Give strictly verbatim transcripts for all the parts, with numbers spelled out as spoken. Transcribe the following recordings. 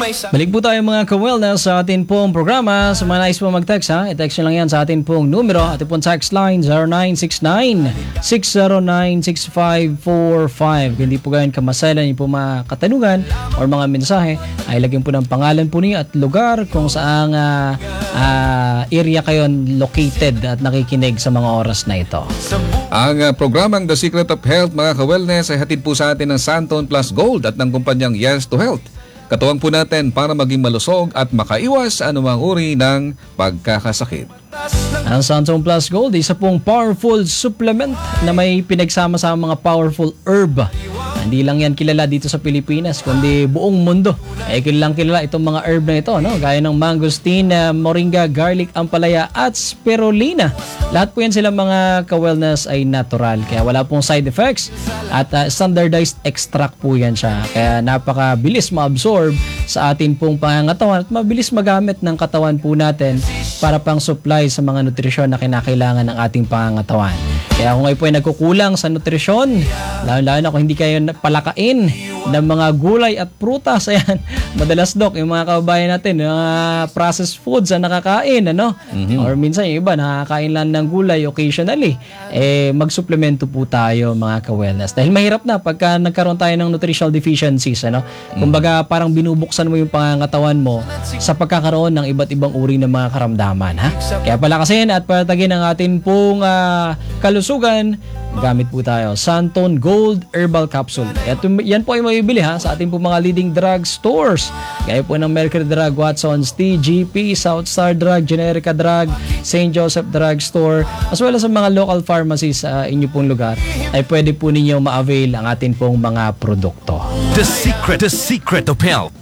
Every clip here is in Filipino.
Balik po tayo mga ka-wellness sa atin pong programa. Sa mga nais po mag-text ha, i-text nyo lang yan sa atin pong numero. Atin pong text line zero nine six nine, six zero nine, six five four five. Kung hindi po gayon kamasalan yung po mga katanungan or mga mensahe, ay lagyan po ng pangalan po niyo at lugar kung saang uh, uh, area kayo located at nakikinig sa mga oras na ito. Ang uh, programang The Secret of Health mga ka-wellness ay hatid po sa atin ng Santon Plus Gold at ng kumpanyang Yes to Health. Katuwang po natin para maging malusog at makaiwas sa anumang uri ng pagkakasakit. Ang Santon Plus Gold, isa pong powerful supplement na may pinagsama sa mga powerful herb. Hindi lang yan kilala dito sa Pilipinas, kundi buong mundo. Eh, kilalang kilala itong mga herb na ito, no? Gaya ng mangosteen, uh, moringa, garlic, ampalaya, at spirulina. Lahat po yan silang mga ka-wellness ay natural. Kaya wala pong side effects at uh, standardized extract po yan siya. Kaya napakabilis ma-absorb sa atin pong pangangatawan at mabilis magamit ng katawan po natin para pang supply sa mga nutrisyon na kinakailangan ng ating pangangatawan. Kaya kung kayo po ay nagkukulang sa nutrisyon, lalo-lalo na kung hindi kayo palakain ng mga gulay at prutas, ayan, madalas dok, yung mga kababayan natin, mga processed foods na nakakain, ano? Mm-hmm. Or minsan yung iba, nakakain lang ng gulay occasionally, eh, magsuplemento po tayo mga ka-wellness. Dahil mahirap na pagka nagkaroon tayo ng nutritional deficiencies, ano? Kumbaga, parang binubuksan mo yung pangangatawan mo sa pagkakaroon ng iba't ibang uri ng mga karamdaman, ha? Kaya palakasin at patagin ang atin pong uh, kalusugan, gamit po tayo Santon Gold Herbal Capsule. At yan po ay mabibili ha sa ating po mga leading drug stores. Gaya po ng Mercury Drug, Watson's, T G P, Southstar Drug, Generica Drug, Saint Joseph Drug Store, as well as sa mga local pharmacies sa inyo pong lugar, ay pwede po ninyo ma-avail ang atin pong mga produkto. The Secret, The Secret of Health.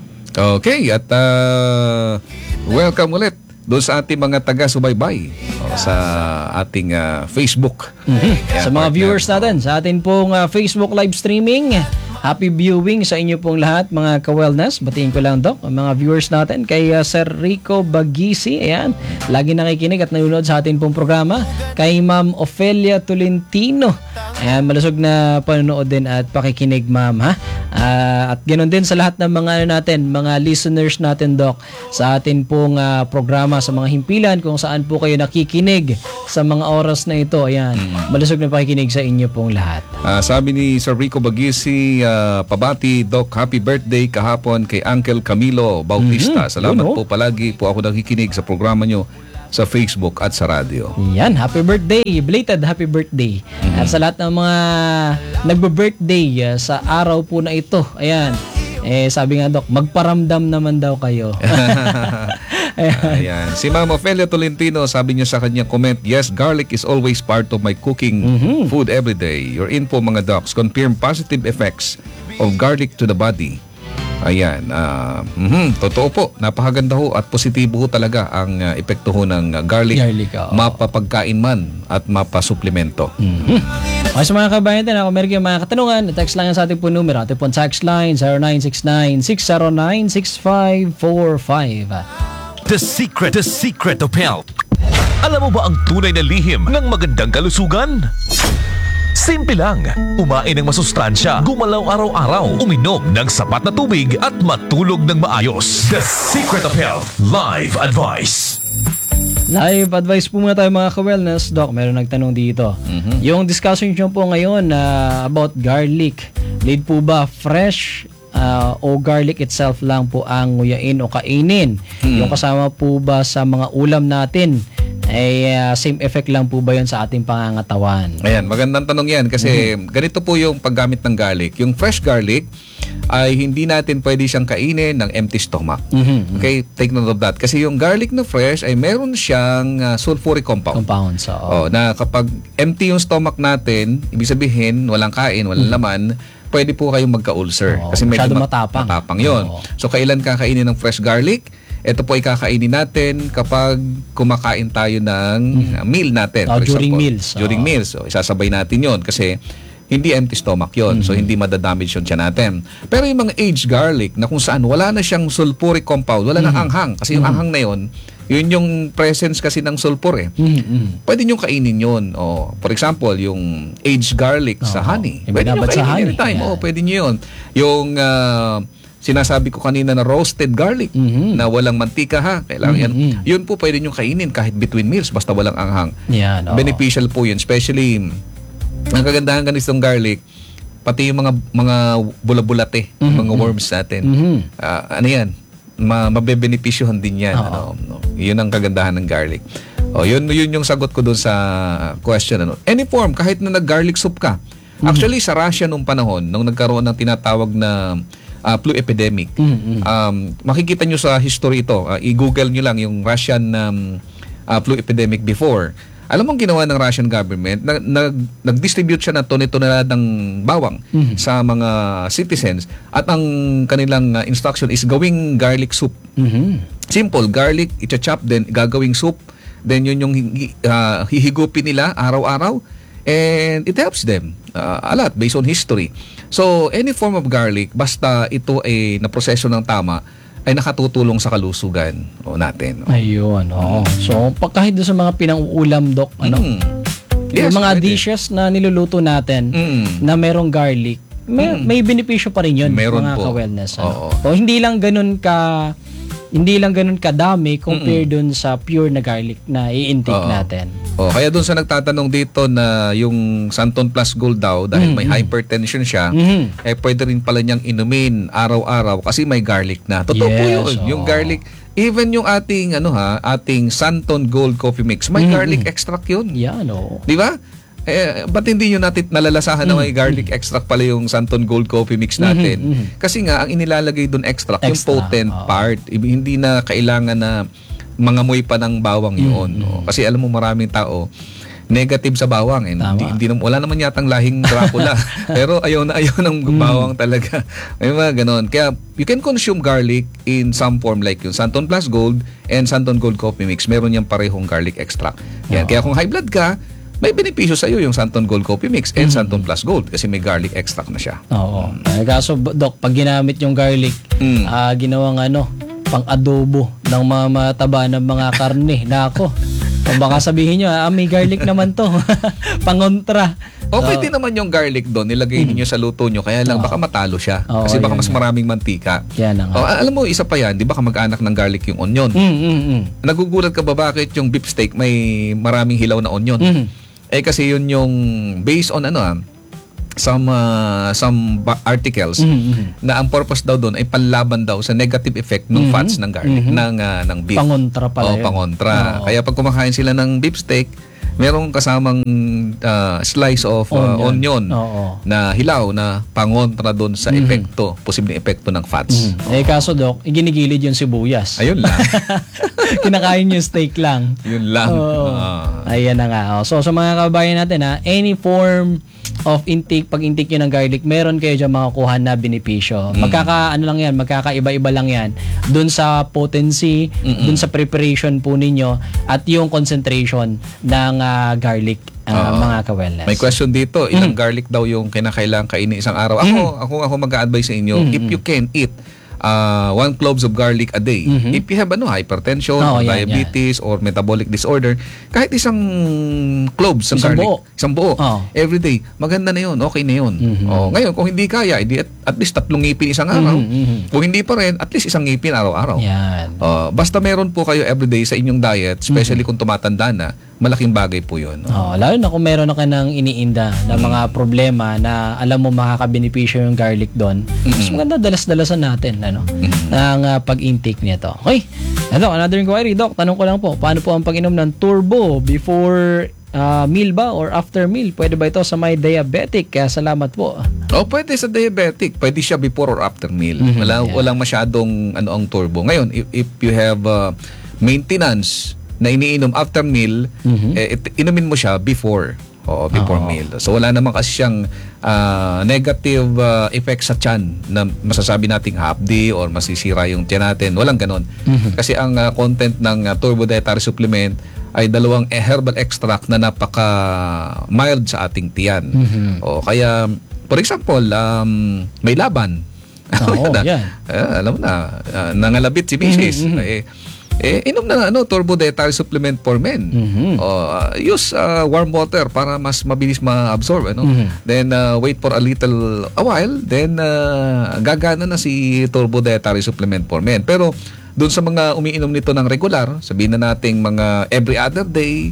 Okay, at uh, welcome ulit doon sa ating mga taga-subaybay o, sa ating uh, Facebook. Mm-hmm. Yan, sa mga viewers natin, sa atin pong uh, Facebook live streaming, happy viewing sa inyo pong lahat mga ka-wellness. Batiin ko lang Dok, ang mga viewers natin kay uh, Sir Rico Bagisi, ayan, lagi nakikinig at nanonood sa atin pong programa. Kay Ma'am Ofelia Tolentino, ayan, malusog na panonood din at pakikinig ma'am ha. Uh, at ganoon din sa lahat ng mga ano natin, mga listeners natin Dok, sa atin pong uh, programa sa mga himpilan kung saan po kayo nakikinig sa mga oras na ito. Ayan, mm. malusog na pakikinig sa inyo pong lahat. Uh, sabi ni Sir Rico Bagisi, uh, pabati Doc, happy birthday kahapon kay Uncle Camilo Bautista. Mm-hmm. Salamat Yun, oh. po, palagi po ako nakikinig sa programa nyo sa Facebook at sa radyo. Yan, happy birthday, belated happy birthday. Mm-hmm. At sa lahat ng mga nagbe-birthday uh, sa araw po na ito, ayan, eh sabi nga Dok, magparamdam naman daw kayo. Ayan. Ayan. Si Ma'am Ofelia Tolentino, sabi niya sa kanyang comment, yes, garlic is always part of my cooking mm-hmm. food every day. Your info mga docs, confirm positive effects of garlic to the body. Ayan, uh, mm-hmm, totoo po, napakaganda ho at positibo ho talaga ang uh, epekto ho ng uh, garlic, garlic oh. mapapagkain man at mapasuplemento. Mm-hmm. Okay, sa mga kabayan natin, kung meron kayong mga katanungan, text lang yan sa ating po numero. Ating po text line zero nine six nine, six zero nine, six five four five. The Secret, The Secret of Health. Alam mo ba ang tunay na lihim ng magandang kalusugan? Simple lang, umain ng masustansya, gumalaw araw-araw, uminom ng sapat na tubig at matulog ng maayos. The Secret of Health Live Advice. Live advice po muna tayo mga ka-wellness. Doc, meron nagtanong dito. Mm-hmm. Yung discussion nyo po ngayon uh, about garlic, need po ba fresh uh, o garlic itself lang po ang nguyain o kainin? Mm-hmm. Yung kasama po ba sa mga ulam natin ay uh, same effect lang po ba yun sa ating pangangatawan? Ayan, magandang tanong yan kasi mm-hmm. ganito po yung paggamit ng garlic. Yung fresh garlic ay hindi natin pwede siyang kainin ng empty stomach. Mm-hmm. Okay, take note of that. Kasi yung garlic na fresh ay meron siyang uh, sulfuric compound. Compound, so. Oh, na kapag empty yung stomach natin, ibig sabihin walang kain, walang mm-hmm. laman, pwede po kayong magka-ulcer. Oo, kasi medyo matapang. matapang yun. Oo. So kailan kakainin ng fresh garlic? Ito po ay kakainin natin kapag kumakain tayo ng mm-hmm. meal natin. Oh, for during example, meals. Oh. During meals. So, isasabay natin yon kasi hindi empty stomach yon. Mm-hmm. So, hindi madadamage yung tiyan natin. Pero yung mga aged garlic na kung saan wala na siyang sulfuric compound, wala mm-hmm. na anghang. Kasi yung mm-hmm. anghang na yon, yun yung presence kasi ng sulfur eh. Mm-hmm. Pwede nyo kainin yun. O, for example, yung aged garlic oh, sa honey. Pwede nyo kainin anytime. Yeah. O, pwede nyo yun. Yung... Uh, sinasabi ko kanina na roasted garlic Mhm. na walang mantika ha. Kailangan yan. Mhm. Yun po pwede nyo kainin kahit between meals basta walang anghang. Yan, oo. Beneficial po yun. Especially, ang kagandahan ganitong garlic, pati yung mga mga bula-bulate, mga worms natin. Mhm. Ah, ano yan? Ma mabebenepisyohan din yan. Oo. Ano, no? Yun ang kagandahan ng garlic. O, yun, yun yung sagot ko doon sa question. Ano. Any form, kahit na nag-garlic soup ka. Actually, sa Russia nung panahon, nung nagkaroon ng tinatawag na ah, flu epidemic, Mhm. um, makikita nyo sa history ito. Ah, i-google nyo lang yung Russian um, ah, flu epidemic before. Alam mong ginawa ng Russian government, nag, nag, nag-distribute siya ng tone-toneladang bawang Mhm. sa mga citizens at ang kanilang ah, instruction is gawing garlic soup. Mhm. Simple, garlic, icha-chop, then gagawing soup. Then yun yung hi- ah, hihigupin nila araw-araw. And it helps them uh, a lot based on history. So, any form of garlic, basta ito ay naproseso ng tama, ay nakatutulong sa kalusugan o natin. Ayun, oo. So, pag kahit doon sa mga pinang-uulam, Doc, ano, Mm. Yes, yung mga pwede. dishes na niluluto natin Mm. na merong garlic, may, may benepisyo pa rin yun, Meron mga po. ka-wellness. Oo. Ano? O hindi lang ganun ka hindi lang ganun kadami compare dun sa pure na garlic na i-intake Oo. natin. Oh, kaya doon sa nagtatanong dito na yung Santon Plus Gold daw dahil may hypertension siya, Mhm. eh pwede rin pala niyang inumin araw-araw kasi may garlic na. Totoo po Yes, yun. Yung oo. garlic, even yung ating ano ha, ating Santon Gold Coffee Mix, may garlic extract yun. Yan, oo. Di ba? Eh, ba't hindi nyo natin nalalasahan na may garlic extract pala yung Santon Gold Coffee Mix natin? Kasi nga, ang inilalagay doon extract, yung Extra, potent oo. part. I- Hindi na kailangan na mangamoy pa ng bawang yun. no? Kasi alam mo, maraming tao, negative sa bawang. Eh. Tama. Hindi, hindi na, wala naman yatang lahing Dracula. Pero ayaw na ayaw ng bawang talaga. May mga ganon. Kaya, you can consume garlic in some form like yung Santon Plus Gold and Santon Gold Coffee Mix. Meron yung parehong garlic extract. Yan. Kaya kung high blood ka, may benepisyo sa iyo yung Santon Gold Coffee Mix and Santon Plus Gold kasi may garlic extract na siya. Oo. Eh, kaso, Doc, pag ginamit yung garlic, Mm. ah, ginawang ano, pang-adobo ng mga mataba ng mga karne. Nako. O baka sabihin nyo, ah, may garlic naman to. Pangontra. O pwede naman yung garlic doon, nilagay niyo sa luto nyo, kaya lang baka matalo siya. Oo, Kasi baka yan, mas yan. maraming mantika. Yan na nga. O, a- alam mo, isa pa yan, di ba kamag-anak ng garlic yung onion? Mm, mm, mm. Nagugulat ka ba bakit yung beef steak may maraming hilaw na onion? Mm. Eh kasi yun yung based on ano ah, some uh, some ba- articles Mm, na ang purpose daw doon ay panlaban daw sa negative effect ng fats ng garlic ng ah, ng beef. Pangontra pala Oo, yun. pangontra. Oo. Kaya pag kumakain sila ng beef steak, merong kasamang ah, slice of ah, onion, Oo. na hilaw na pangontra doon sa epekto, posibleng epekto ng fats. Eh kaso, Doc, iginigilid yung sibuyas. Ayun lang. Kinakain yung steak lang. Yun lang. Oo. Ah. Ayan na nga. Oh. So, sa mga kabayan natin, ha, any form of intake, pag intake nyo ng garlic, meron kayo dyan makakuha na benepisyo. Magkaka, ano lang yan, magkakaiba-iba lang yan. Dun sa potency, dun sa preparation po ninyo, at yung concentration ng ah, garlic, ah, Oo. mga ka-wellness. May question dito, ilang garlic daw yung kinakailangan kainin isang araw? Ako, ako ako mag-a-advise sa inyo, if you can eat uh, one cloves of garlic a day, if you have ano hypertension Oo, or yan, diabetes or metabolic disorder, kahit isang cloves ng Isang garlic, buo. isang buo, Oo. every day, maganda na yun, okay na yun. Oh, ngayon, kung hindi kaya, edi at, at least tatlong ngipin isang araw. Kung hindi pa rin, at least isang ngipin araw-araw. Yan. Oh, basta meron po kayo everyday sa inyong diet, especially kung tumatanda na, malaking bagay po yun. Oh, lalo na kung meron na ka ng iniinda na mga problema na alam mo makakabenepisyo yung garlic doon. Mas maganda dalas-dalasan natin ano, ng ah, pag-intake nito. Okay. Ito, another inquiry, Doc. Tanong ko lang po, paano po ang pag-inom ng turbo before ah, meal ba or after meal? Pwede ba ito sa may diabetic? Kaya salamat po. O pwede sa diabetic, pwede siya before or after meal. Wala yeah. walang masyadong ano ang turbo. Ngayon, if, if you have uh, maintenance na iniinom after meal, eh, it- inumin mo siya before. Oo, before Oo. meal. So wala naman kasi siyang ah, negative ah, effect sa tiyan na masasabi nating hapdi or masisira yung tiyan natin. Walang ganon. Kasi ang ah, content ng ah, turbo dietary supplement ay dalawang eh, herbal extract na napaka mild sa ating tiyan. O kaya for example, um, may laban. Oo, Na- yan. eh, alam mo na, ah, nangalabit si misis. Eh, eh inom na ano turbo dietary supplement for men. Mhm. Oh, uh, use uh, warm water para mas mabilis ma-absorb ano. Mhm. Then uh, wait for a little a while, then uh, gagana na si turbo dietary supplement for men. Pero doon sa mga umiinom nito ng regular, sabihin na nating mga every other day,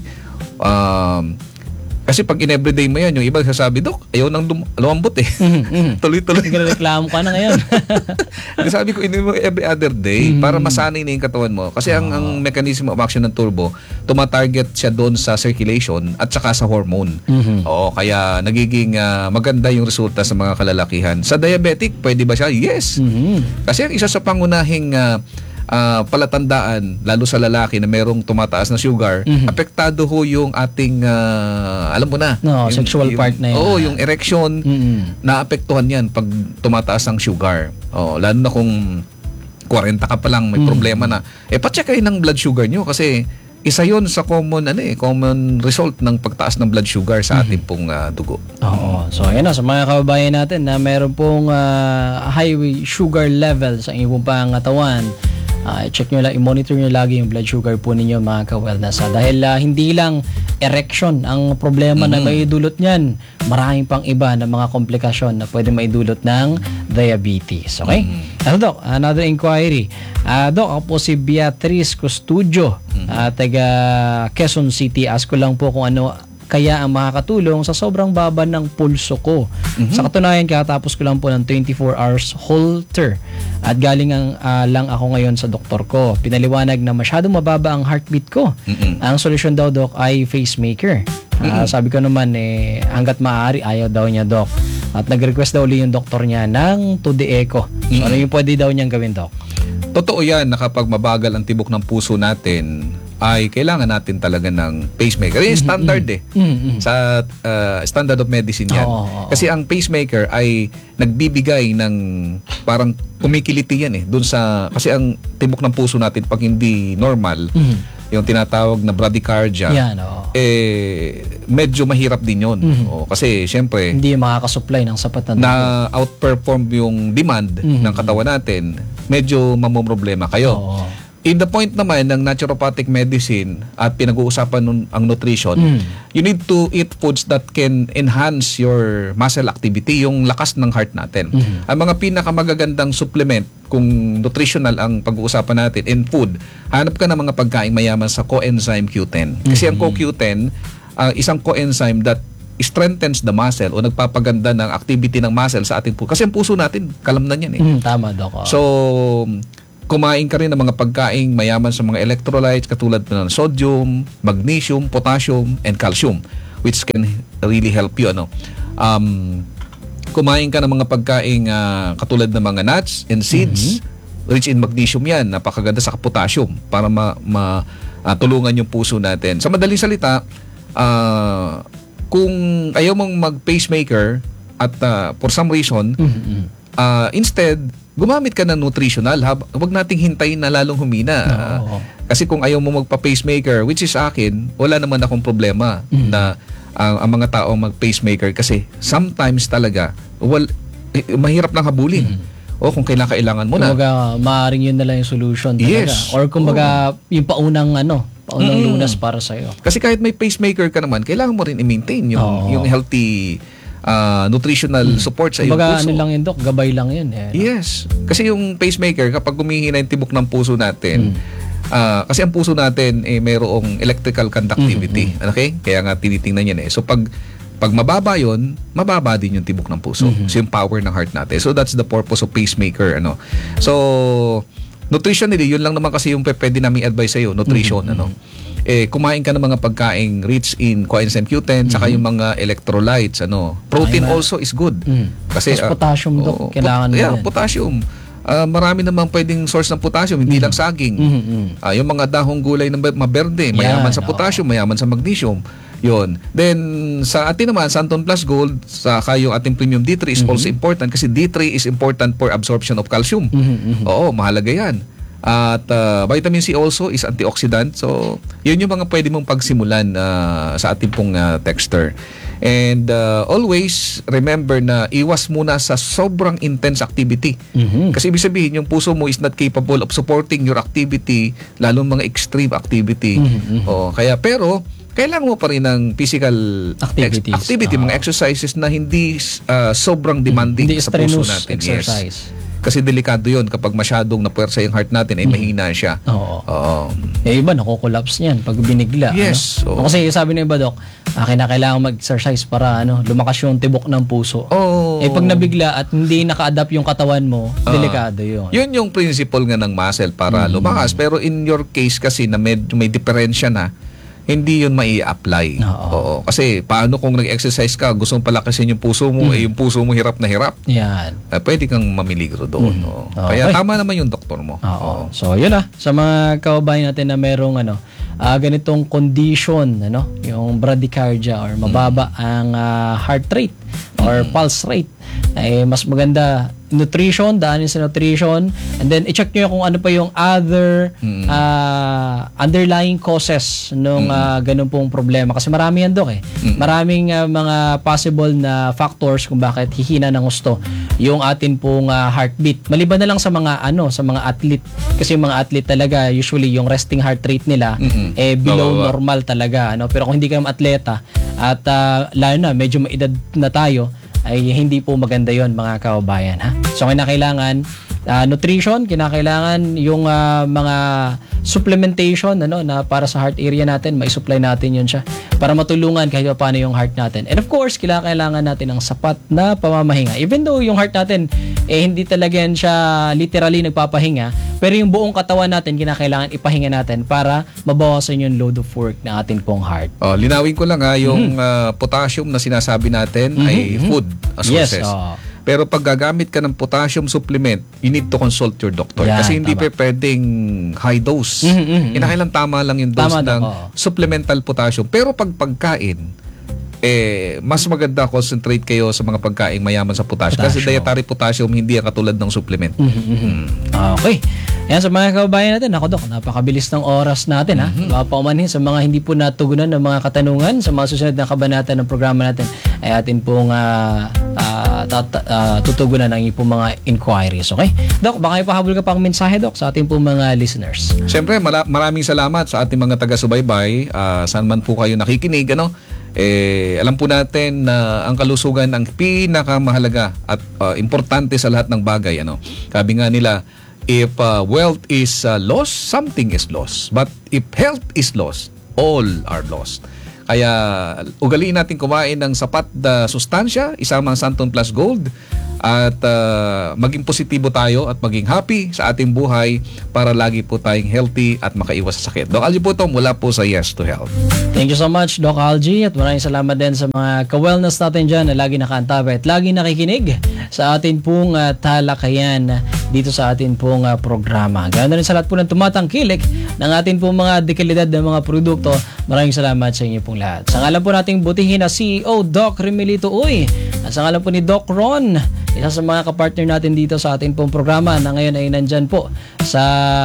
um kasi pag in everyday mo yan, yung iba sasabi, Dok, ayaw nang lum- lumambot eh. Mhm. Tuloy-tuloy. Nagreklamo ka na ngayon. Kasi sabi ko, inumin mo every other day para masanay na yung katawan mo. Kasi ang, ang mechanism of action ng turbo, tumatarget siya doon sa circulation at saka sa hormone. Mhm. Oo, kaya nagiging ah, maganda yung resulta sa mga kalalakihan. Sa diabetic, pwede ba siya? Yes. Mhm. Kasi ang isa sa pangunahing ah, ah, palatandaan, lalo sa lalaki na merong tumataas na sugar, Mhm. apektado ho yung ating, ah, alam mo na. No, yung- sexual yung- part na yan. Oo, yung erection, Mhm. naapektuhan yan pag tumataas ang sugar. Oh, lalo na kung forty ka pa lang may problema na. Eh pa-check kayo ng blood sugar nyo kasi isa 'yon sa common ano eh, common result ng pagtaas ng blood sugar sa ating pong ah, dugo. Oo. So, ayan na. Sa mga kababayan natin na meron pong ah, high sugar level sa inyong pong pangatawan, ah, check nyo lang, i-monitor nyo lagi yung blood sugar po ninyo mga ka-wellness. Ah, dahil ah, hindi lang erection ang problema na may dulot niyan. Maraming pang iba na mga komplikasyon na pwede maidulot ng diabetes. Okay? Ano, Doc? Another inquiry. Ah, Doc, ako po si Beatrice Custudio, ah, taga Quezon City. Ask ko lang po kung ano kaya ang makakatulong sa sobrang baba ng pulso ko. Sa katunayan, katapos ko lang po ng twenty-four hours Holter at galing ang, ah, lang ako ngayon sa doktor ko. Pinaliwanag na masyadong mababa ang heartbeat ko. Mm-mm. Ang solusyon daw, Doc, ay pacemaker. Ah, sabi ko naman, eh, hanggat maaari, ayaw daw niya, Doc. At nag-request daw uli yung doktor niya ng to the echo. So, ano yung pwede daw niyang gawin, Doc? Totoo yan na kapag mabagal ang tibok ng puso natin, ay kailangan natin talaga ng pacemaker. Yung standard eh. Mm-mm. Sa uh, standard of medicine yan. Oo, oo, oo. Kasi ang pacemaker ay nagbibigay ng parang kumikiliti yan eh. Dun sa, kasi ang tibok ng puso natin pag hindi normal, Mhm. yung tinatawag na bradycardia, Yan, oo. eh medyo mahirap din yun. O, kasi syempre, Hindi makakasupply ng sapat na dugo. na outperform yung demand Mhm. ng katawan natin, medyo mamomroblema kayo. Oo. In the point naman ng naturopathic medicine at pinag-uusapan nun ang nutrition, Mm. you need to eat foods that can enhance your muscle activity, yung lakas ng heart natin. Mhm. Ang mga pinakamagagandang supplement, kung nutritional ang pag-uusapan natin in food, hanap ka ng mga pagkain mayaman sa coenzyme Q ten. Kasi ang co Q ten, uh, isang coenzyme that strengthens the muscle o nagpapaganda ng activity ng muscle sa ating puso. Kasi ang puso natin, kalamnan yan eh. Mm, tama, Doc. Oo. So, kumain ka rin ng mga pagkain mayaman sa mga electrolytes katulad ng sodium, magnesium, potassium, and calcium, which can really help you. Ano? Um, kumain ka ng mga pagkain ah, katulad ng mga nuts and seeds, rich in magnesium yan, napakaganda sa potassium para ma, ma ah, tulungan yung puso natin. Sa madaling salita, ah, kung ayaw mong mag-pacemaker at ah, for some reason, Mhm. Ah, instead, gumamit ka ng nutritional. Hab- Huwag nating hintayin na lalong humina. Ah, Oo. kasi kung ayaw mo magpa-pacemaker, which is akin, wala naman akong problema na ah, ang mga tao mag-pacemaker kasi sometimes talaga, well, eh, mahirap lang habulin. O kung kailangan kailangan mo na. Kumbaga, maaaring yun na lang yung solution talaga. Yes. Or kumbaga, yung paunang ano, paunang lunas para sa'yo. Kasi kahit may pacemaker ka naman, kailangan mo rin i-maintain yung, Oo. yung healthy ah, nutritional support sa iyong Kumbaga, puso. ano lang yun, Doc, gabay lang yun. Eh, no? Yes. Kasi yung pacemaker, kapag humihina yung tibok ng puso natin, ah, kasi ang puso natin, eh, mayroong electrical conductivity. Okay? Kaya nga tinitingnan yan eh. So, pag pag mababa yun, mababa din yung tibok ng puso. So, yung power ng heart natin. So, that's the purpose of pacemaker. Ano? So, nutritionally, yun lang naman kasi yung pe- pwede namin advice sa'yo, nutrition. Ano? Eh, kumain ka ng mga pagkain rich in coenzyme Q ten, saka yung mga electrolytes. Ano? Protein Ayun na. also is good. Mm. Kasi, Tapos ah, potassium, Doc, oo, kailangan mo pot- yeah, yan. potassium. Ah, marami namang pwedeng source ng potassium, hindi lang saging. Mhm, mhm. Ah, yung mga dahong gulay na ma- maberde, mayaman Yan, sa potassium, mayaman sa magnesium. Yun. Then, sa atin naman, Santon Plus Gold, sa yung ating Premium D three is also important kasi D three is important for absorption of calcium. Mhm, mhm. Oo, mahalaga yan. At ah, vitamin C also is antioxidant. So, yun yung mga pwede mong pagsimulan ah, sa ating pong ah, texter. And uh, always remember na iwas muna sa sobrang intense activity. Mhm. Kasi ibig sabihin, yung puso mo is not capable of supporting your activity, lalo mga extreme activity. Mhm, mhm. Oh, kaya pero kailangan mo pa rin ng physical Activities. ex- activity, Ah. mga exercises na hindi uh, sobrang demanding Hindi sa puso strenuous natin. exercise. Yes. Kasi delikado yun kapag masyadong napuwersa yung heart natin, ay mahina siya. Oo. Oo. Eh, iba, nakukollapse niyan pag binigla. Yes, Ano? oo. Kasi sabi ng iba, Dok, ah, kailangan mag-exercise para ano, lumakas yung tibok ng puso. Oo. Eh, pag nabigla at hindi naka-adapt yung katawan mo, Ah. delikado yun. Yun yung principle nga ng muscle para lumakas. Pero in your case kasi na medyo may diferensya na, hindi yun mai-apply. Oo. Oo. Kasi paano kung nag-exercise ka, gusto mong palakasin yung puso mo, eh yung puso mo hirap na hirap, Yan. eh, pwede kang mamiligro doon. Oo. Okay. Kaya tama naman yung doktor mo. Oo. So, yun ah. Sa mga kababayan natin na merong ano, ah, ganitong condition, ano, yung bradycardia or mababa ang ah, heart rate or pulse rate, eh, mas maganda nutrition, daanin sa nutrition, and then i-check nyo kung ano pa yung other ah, underlying causes nung ah, ganun pong problema. Kasi marami yan, Dok, eh. Maraming ah, mga possible na factors kung bakit hihina ng gusto yung atin pong ah, heartbeat. Maliban na lang sa mga ano, sa mga athlete. Kasi yung mga athlete talaga, usually yung resting heart rate nila Mm-mm. eh below Bababa. normal talaga, ano. Pero kung hindi ka naman atleta at ah, lalo na medyo maedad na tayo, ay hindi po maganda yon, mga kababayan, ha. So kinakailangan ah, nutrition, kinakailangan yung ah, mga supplementation, ano, na para sa heart area natin, mai-supply natin yun siya para matulungan kahit pa paano yung heart natin. And of course, kinakailangan natin ng sapat na pamamahinga. Even though yung heart natin eh hindi talaga yan siya literally nagpapahinga, pero yung buong katawan natin kinakailangan ipahinga natin para mabawasan yung load of work ng ating pong heart. Oh, linawin ko lang ha, yung ah, potassium na sinasabi natin ay food Yes, sources. oo. Pero pag gagamit ka ng potassium supplement, you need to consult your doctor. Yan, Kasi hindi tama. pa pwedeng high dose. Mhm, mhm, Kinakailangan tama lang yung dose Tama, ng Doc, oo. supplemental potassium. Pero pag pagkain, eh, mas maganda concentrate kayo sa mga pagkain mayaman sa potassium. Kasi Potassium. dietary potassium hindi yan katulad ng supplement. Okay. Yan sa mga kababayan natin. Ako, Dok, napakabilis ng oras natin, ha. Baka paumanhin sa mga hindi po natugunan ng mga katanungan sa mga susunod na kabanata ng programa natin ay atin pong ah, ah, tata- ah, tutugunan ang inyong pong mga inquiries. Okay? Dok, baka ipahabol ka pa ang mensahe, Dok, sa ating pong mga listeners. Siyempre, mala- maraming salamat sa ating mga taga-subaybay. Ah, saan man po kayo nakikinig, ano? Eh, alam po natin na ang kalusugan ang pinakamahalaga at ah, importante sa lahat ng bagay, ano? Sabi nga nila, if ah, wealth is ah, lost, something is lost. But if health is lost, all are lost. Kaya ugaliin natin kumain ng sapat na sustansya, isama ang Santon Plus Gold, at ah, maging positibo tayo at maging happy sa ating buhay para lagi po tayong healthy at makaiwas sa sakit. Doc Algie po ito mula po sa Yes to Health. Thank you so much, Doc Algie, at maraming salamat din sa mga ka-wellness natin dyan na lagi nakaantabay at lagi nakikinig sa atin pong uh, talakayan dito sa atin pong uh, programa. Ganoon na rin sa lahat po ng tumatangkilik ng atin pong mga dekalidad ng mga produkto. Maraming salamat sa inyo pong lahat. Sa ngalan po nating butihin na C E O Doc Remelito Uy, at sa ngalan po ni Doc Ron, isa sa mga kapartner natin dito sa atin pong programa na ngayon ay nandyan po sa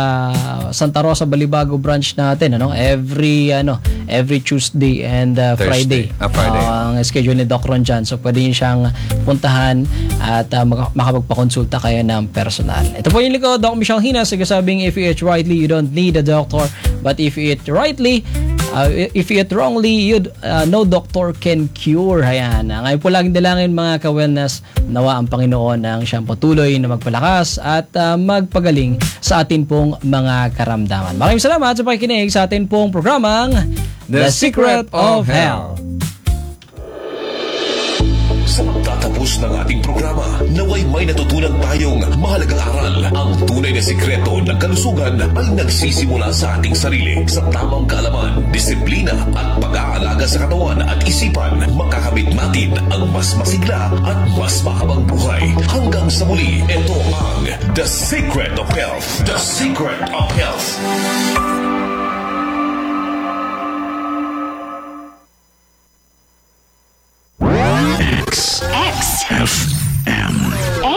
Santa Rosa, Balibago branch natin, ano, every ano every Tuesday and uh, Friday. Thursday. Ah, Friday. Uh, ang schedule ni Doc Ron dyan. So pwede niyo siyang puntahan at uh, maka- makapagpakonsulta kayo ng personal. Ito po yung likod, Doc Michelle Hinas, nagsasabing if you eat rightly, you don't need a doctor. But if you eat rightly, Uh, if you eat wrongly, you uh, no doctor can cure. Ayan. Ngayon po laging dalangin mga ka-wellness, nawa ang Panginoon ang siyang patuloy na magpalakas at uh, magpagaling sa atin pong mga karamdaman. Maraming salamat sa pakikinig sa atin pong programang The Secret of Health. Sa pagtatapos ng ating programa, naway may natutunan tayong mahalagang aral. Ang tunay na sikreto ng kalusugan ay nagsisimula sa ating sarili. Sa tamang kaalaman, disiplina at pag-aalaga sa katawan at isipan, makakamit natin ang mas masigla at mas mahabang buhay. Hanggang sa muli, ito ang The Secret of Health. The Secret of Health. X. F M. X.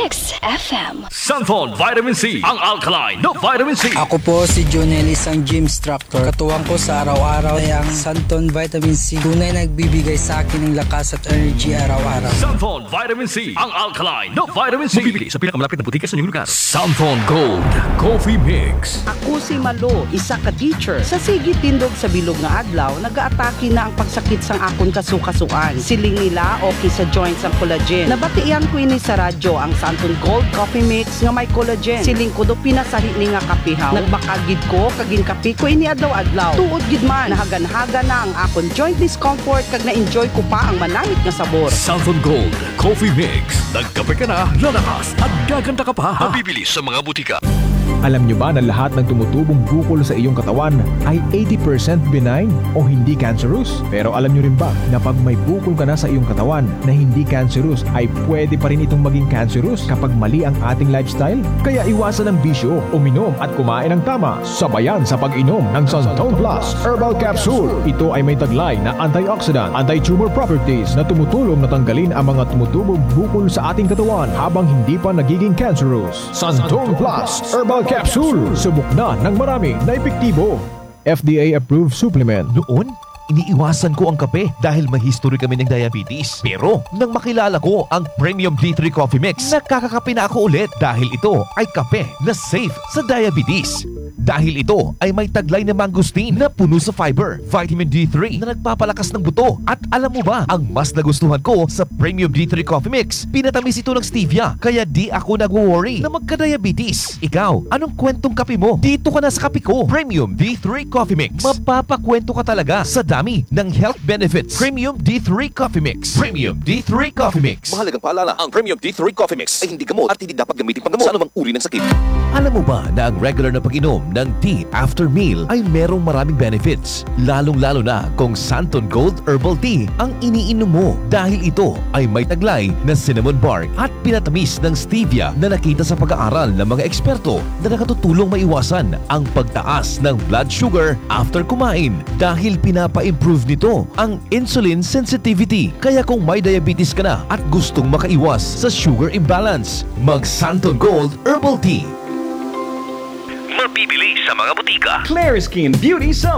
F M. Santon Vitamin C, ang alkaline na vitamin C. Ako po si Jonel, isang gym instructor. Katuwang ko sa araw-araw ay ang Santon Vitamin C. Tunay nagbibigay sa akin ng lakas at energy araw-araw. Santon Vitamin C, ang alkaline na vitamin C. Mabibili sa pinakamalapit na butika sa inyong lugar. Santon Gold Coffee Mix. Ako si Malo, isa ka teacher. Sa sige tindog sa bilog nga adlaw, nag-aatake na ang pagsakit sang akon kasukasuan. Siling nila okay sa joints ang collagen. Nabatian ko ini sa radyo ang Santon Gold Coffee Mix nga may collagen. Siling ko do pinasahi ni nga kapihaw. Nagbakagid ko kagin kapi ko ini adlaw-adlaw. Tuod gid man, nahagan-haga na ang akon joint discomfort kag na-enjoy ko pa ang manamit nga sabor. Santon Gold Coffee Mix. Nagkape ka na, lalakas at gaganda ka pa. Mabibili sa mga butika. Alam nyo ba na lahat ng tumutubong bukol sa iyong katawan ay eighty percent benign o hindi cancerous? Pero alam nyo rin ba na pag may bukol ka na sa iyong katawan na hindi cancerous ay pwede pa rin itong maging cancerous kapag mali ang ating lifestyle? Kaya iwasan ang bisyo, uminom at kumain ng tama. Sabayan sa pag-inom ng Santon Plus Herbal Capsule. Ito ay may taglay na antioxidant, anti-tumor properties na tumutulong na tanggalin ang mga tumutubong bukol sa ating katawan habang hindi pa nagiging cancerous. Santon Plus Herbal Capsule. Subok na ng marami na epektibo. F D A-approved supplement. Noon, iniiwasan ko ang kape dahil may history kami ng diabetes. Pero nang makilala ko ang Premium D three Coffee Mix, nakakakape na ako ulit dahil ito ay kape na safe sa diabetes. Dahil ito ay may taglay na mangosteen na puno sa fiber, vitamin D three na nagpapalakas ng buto. At alam mo ba, ang mas nagustuhan ko sa Premium D three Coffee Mix, pinatamis ito ng stevia, kaya di ako nag-worry na magka-diabetes. Ikaw, anong kwentong kape mo? Dito ka na sa kape ko, Premium D three Coffee Mix. Mapapakwento ka talaga sa dami ng health benefits. Premium D three Coffee Mix. Premium D three Coffee Mix. Mahalagang paalala, ang Premium D three Coffee Mix ay hindi gamot at hindi dapat gamitin panggamot sa anumang uri ng sakit. Alam mo ba na ang regular na pag-inom ng tea after meal ay merong maraming benefits? Lalong-lalo na kung Santon Gold Herbal Tea ang iniinom mo dahil ito ay may taglay na cinnamon bark at pinatamis ng stevia na nakita sa pag-aaral ng mga eksperto na nakatutulong maiwasan ang pagtaas ng blood sugar after kumain dahil pinapa-improve nito ang insulin sensitivity. Kaya kung may diabetes ka na at gustong makaiwas sa sugar imbalance, mag Santon Gold Herbal Tea. Mabibili sa mga butika. Claire Skin Beauty Summer.